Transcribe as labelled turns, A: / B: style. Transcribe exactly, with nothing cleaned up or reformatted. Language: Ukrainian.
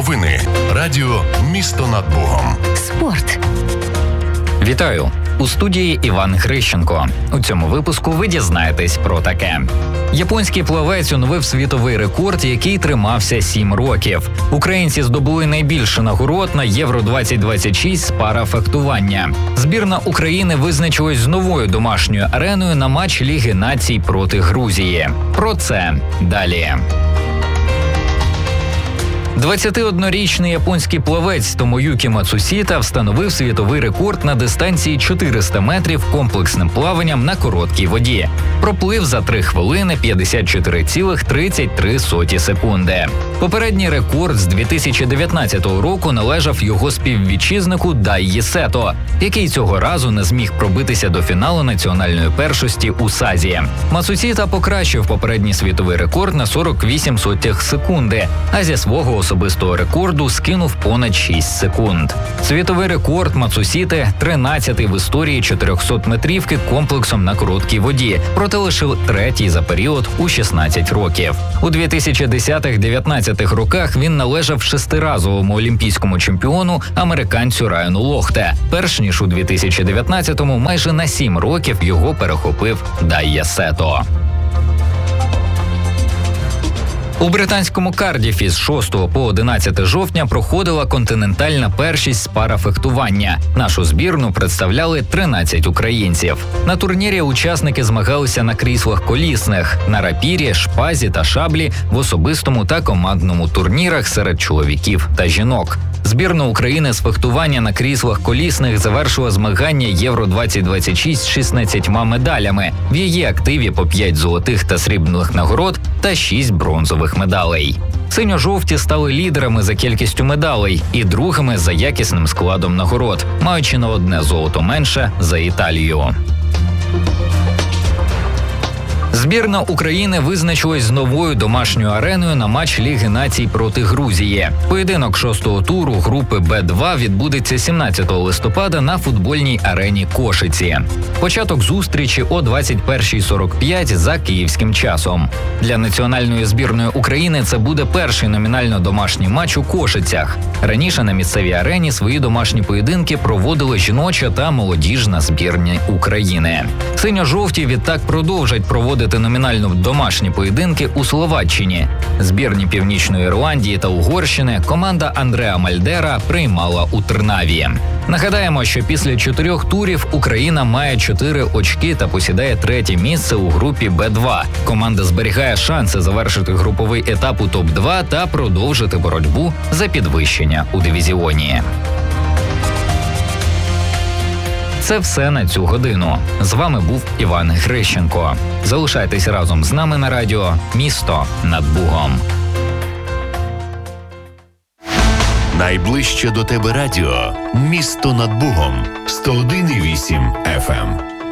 A: Новини. Радіо «Місто над Богом».
B: Спорт.
C: Вітаю! У студії Іван Грищенко. У цьому випуску ви дізнаєтесь про таке. Японський плавець оновив світовий рекорд, який тримався сім років. Українці здобули найбільше нагород на Євро двадцять двадцять шість з парафехтування. Збірна України визначилась з новою домашньою ареною на матч Ліги націй проти Грузії. Про це далі. двадцятиоднорічний японський плавець Томоюкі Мацусіта встановив світовий рекорд на дистанції чотириста метрів комплексним плаванням на короткій воді. Проплив за три хвилини п'ятдесят чотири цілих тридцять три сотих секунди. Попередній рекорд з дві тисячі дев'ятнадцятого року належав його співвітчизнику Дайї Сето, який цього разу не зміг пробитися до фіналу національної першості у Сазі. Мацусіта покращив попередній світовий рекорд на сорок вісім сотих секунди, а зі свого особистого рекорду скинув понад шість секунд. Світовий рекорд Мацусіти – тринадцятий в історії чотирьохсотметрівки комплексом на короткій воді, проте лише третій за період у шістнадцять років. У дві тисячі десятих-дев'ятнадцятих роках він належав шестиразовому олімпійському чемпіону американцю Райану Лохте, перш ніж у дві тисячі дев'ятнадцятому майже на сім років його перехопив Дайя Сето. У британському Кардіфі з шостого по одинадцяте жовтня проходила континентальна першість з парафехтування. Нашу збірну представляли тринадцять українців. На турнірі учасники змагалися на кріслах колісних, на рапірі, шпазі та шаблі в особистому та командному турнірах серед чоловіків та жінок. Збірна України з фехтування на кріслах колісних завершила змагання Євро двадцять двадцять шість з шістнадцятьма медалями. В її активі по п'ять золотих та срібних нагород та шість бронзових медалей. Синьо-жовті стали лідерами за кількістю медалей і другими за якісним складом нагород, маючи на одне золото менше за Італію. Збірна України визначилась з новою домашньою ареною на матч Ліги націй проти Грузії. Поєдинок шостого туру групи Б два відбудеться сімнадцятого листопада на футбольній арені Кошиці. Початок зустрічі о двадцять першій сорок п'ять за київським часом. Для національної збірної України це буде перший номінально домашній матч у Кошицях. Раніше на місцевій арені свої домашні поєдинки проводили жіноча та молодіжна збірні України. Синьо-жовті відтак продовжать проводити номінально домашні поєдинки у Словаччині. Збірні Північної Ірландії та Угорщини команда Андреа Мальдера приймала у Трнаві. Нагадаємо, що після чотирьох турів Україна має чотири очки та посідає третє місце у групі Б два. Команда зберігає шанси завершити груповий етап у топ два та продовжити боротьбу за підвищення у дивізіоні. Це все на цю годину. З вами був Іван Грищенко. Залишайтесь разом з нами на радіо «Місто над Бугом».
A: Найближче до тебе радіо «Місто над Бугом» сто один і вісім еф ем.